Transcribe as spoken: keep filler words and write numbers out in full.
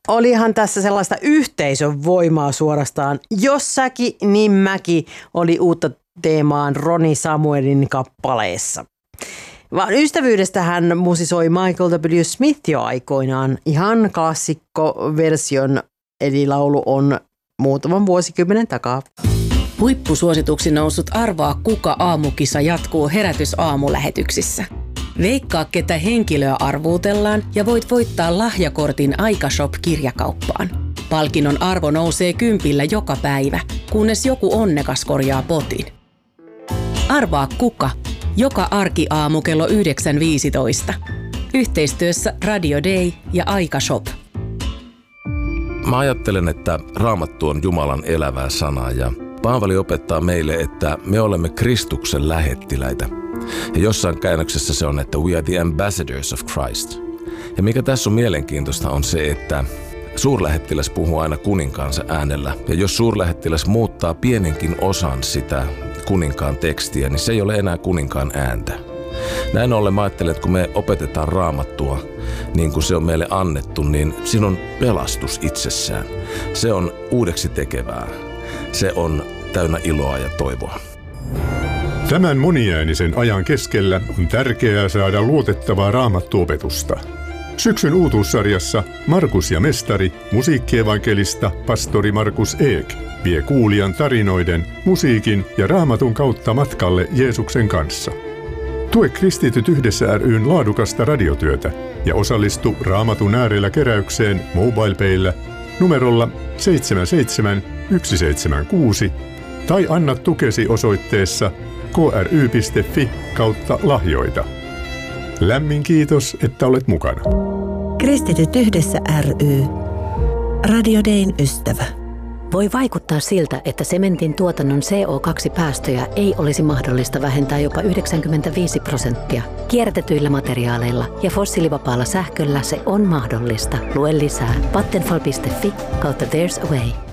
olihan tässä sellaista yhteisön voimaa suorastaan. Jos säkin, niin mäkin oli uutta teemaan Ronnie Samuelin kappaleessa. Vaan ystävyydestähän musisoi Michael W. Smith jo aikoinaan. Ihan klassikkoversion, eli laulu on muutaman vuosikymmenen takaa. Huippusuosituksi noussut Arvaa kuka -aamukisa jatkuu Herätys-aamulähetyksissä. Veikkaa, ketä henkilöä arvuutellaan ja voit voittaa lahjakortin Aikashop-kirjakauppaan. Palkinnon arvo nousee kympillä joka päivä, kunnes joku onnekas korjaa potin. Arvaa kuka? Joka arkiaamu kello yhdeksän viisitoista. Yhteistyössä Radio Day ja Aikashop. Mä ajattelen, että Raamattu on Jumalan elävää sanaa ja Paavali opettaa meille, että me olemme Kristuksen lähettiläitä. Ja jossain käännöksessä se on, että we are the ambassadors of Christ. Ja mikä tässä on mielenkiintoista on se, että suurlähettiläs puhuu aina kuninkaansa äänellä. Ja jos suurlähettiläs muuttaa pienenkin osan sitä kuninkaan tekstiä, niin se ei ole enää kuninkaan ääntä. Näin ollen mä ajattelen, että kun me opetetaan Raamattua niin kuin se on meille annettu, niin siinä on pelastus itsessään. Se on uudeksi tekevää. Se on täynnä iloa ja toivoa. Tämän moniäänisen ajan keskellä on tärkeää saada luotettavaa raamattuopetusta. Syksyn uutuussarjassa Markus ja mestari, musiikkievankelista pastori Markus Eek vie kuulijan tarinoiden, musiikin ja raamatun kautta matkalle Jeesuksen kanssa. Tue Kristityt yhdessä ry:n laadukasta radiotyötä ja osallistu Raamatun äärellä keräykseen MobilePayllä numerolla seitsemän seitsemän yksi seitsemän kuusi tai anna tukesi osoitteessa kry piste fi kautta lahjoita. Lämmin kiitos, että olet mukana. Kristityt yhdessä ry. Radio Dayn ystävä. Voi vaikuttaa siltä, että sementin tuotannon C O kaksi -päästöjä ei olisi mahdollista vähentää jopa yhdeksänkymmentäviisi prosenttia. Kierrätetyillä materiaaleilla ja fossiilivapaalla sähköllä se on mahdollista. Lue lisää vattenfall piste fi kautta there's a way.